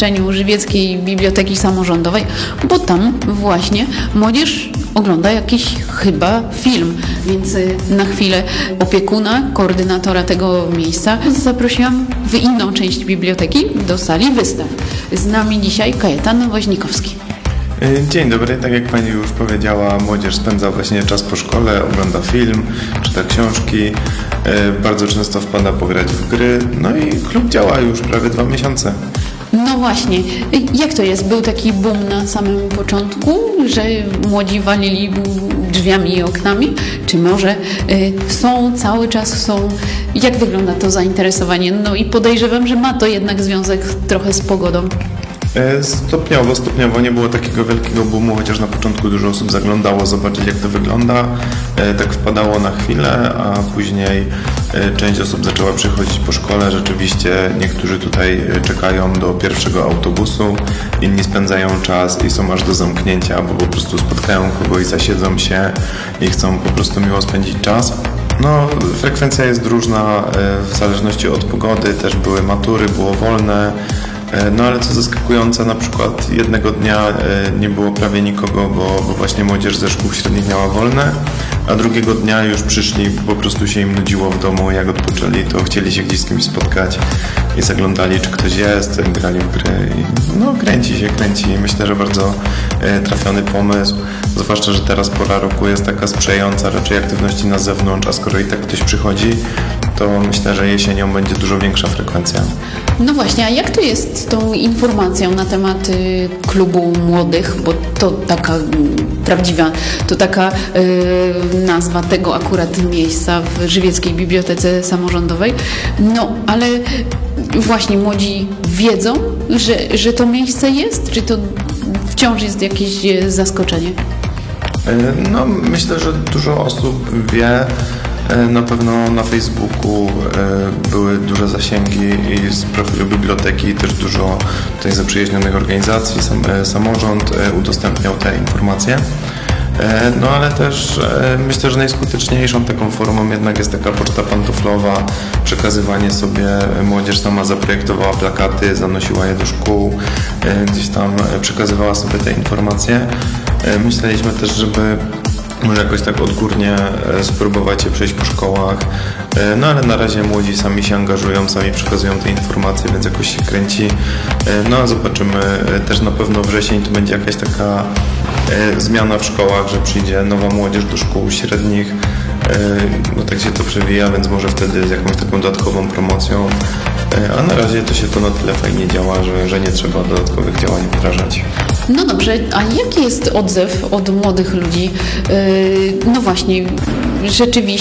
pomieszczeniu Żywieckiej Biblioteki Samorządowej, bo tam właśnie młodzież ogląda jakiś chyba film, więc na chwilę opiekuna, koordynatora tego miejsca zaprosiłam w inną część biblioteki, do sali wystaw. Z nami dzisiaj Kajetan Woźnikowski. Dzień dobry, tak jak Pani już powiedziała, młodzież spędza właśnie czas po szkole, ogląda film, czyta książki, bardzo często wpada pograć w gry, no i klub działa już prawie 2 miesiące. No właśnie, jak to jest? Był taki boom na samym początku, że młodzi walili drzwiami i oknami? Czy może cały czas są? Jak wygląda to zainteresowanie? No i podejrzewam, że ma to jednak związek trochę z pogodą. Stopniowo nie było takiego wielkiego boomu, chociaż na początku dużo osób zaglądało zobaczyć, jak to wygląda. Tak wpadało na chwilę, a później część osób zaczęła przychodzić po szkole. Rzeczywiście niektórzy tutaj czekają do pierwszego autobusu, inni spędzają czas i są aż do zamknięcia, bo po prostu spotkają kogoś, zasiedzą się i chcą po prostu miło spędzić czas. No, frekwencja jest różna w zależności od pogody, też były matury, było wolne. No ale co zaskakujące, na przykład jednego dnia nie było prawie nikogo, bo właśnie młodzież ze szkół średnich miała wolne, a drugiego dnia już przyszli, po prostu się im nudziło w domu, jak odpoczęli, to chcieli się gdzieś z kimś spotkać i zaglądali, czy ktoś jest, grali w gry i no kręci. Myślę, że bardzo trafiony pomysł, zwłaszcza, że teraz pora roku jest taka sprzyjająca raczej aktywności na zewnątrz, a skoro i tak ktoś przychodzi, to myślę, że jesienią będzie dużo większa frekwencja. No właśnie, a jak to jest z tą informacją na temat klubu młodych, bo to taka prawdziwa, to taka nazwa tego akurat miejsca w Żywieckiej Bibliotece Samorządowej. No, ale właśnie młodzi wiedzą, że to miejsce jest, czy to wciąż jest jakieś zaskoczenie? No, myślę, że dużo osób wie. Na pewno na Facebooku były duże zasięgi i z profilu biblioteki też dużo tutaj zaprzyjaźnionych organizacji, samorząd udostępniał te informacje. No ale też myślę, że najskuteczniejszą taką formą jednak jest taka poczta pantoflowa, przekazywanie sobie, młodzież sama zaprojektowała plakaty, zanosiła je do szkół, gdzieś tam przekazywała sobie te informacje. Myśleliśmy też, żeby może jakoś tak odgórnie spróbować je przejść po szkołach, no ale na razie młodzi sami się angażują, sami przekazują te informacje, więc jakoś się kręci. No a zobaczymy, też na pewno wrzesień to będzie jakaś taka zmiana w szkołach, że przyjdzie nowa młodzież do szkół średnich, no tak się to przewija, więc może wtedy z jakąś taką dodatkową promocją, a na razie to na tyle fajnie działa, że nie trzeba dodatkowych działań wdrażać. No dobrze, a jaki jest odzew od młodych ludzi? No właśnie, rzeczywiście